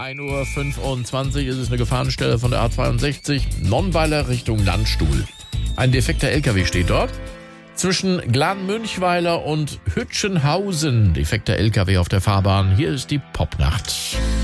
1:25 Uhr ist es eine Gefahrenstelle von der A62, Nonnweiler Richtung Landstuhl. Ein defekter LKW steht dort. Zwischen Glan-Münchweiler und Hütchenhausen, defekter LKW auf der Fahrbahn. Hier ist die Popnacht.